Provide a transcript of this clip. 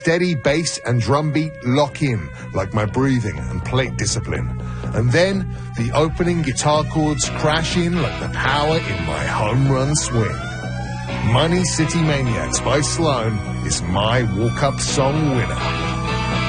steady bass and drum beat lock in, like my breathing and plate discipline. And then the opening guitar chords crash in like the power in my home run swing. Money City Maniacs by Sloan is my walk-up song winner.